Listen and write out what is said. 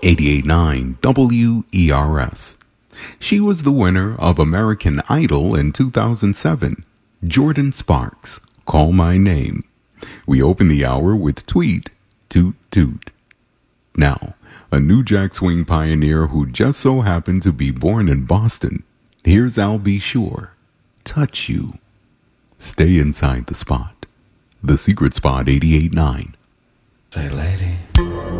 88.9 WERS. She was the winner of American Idol in 2007. Jordan Sparks, Call My Name. We open the hour with Tweet, Toot Toot. Now, a New Jack Swing pioneer who just so happened to be born in Boston. Here's I'll Be Sure. Touch You. Stay inside the spot. The Secret Spot 88.9. Say, lady.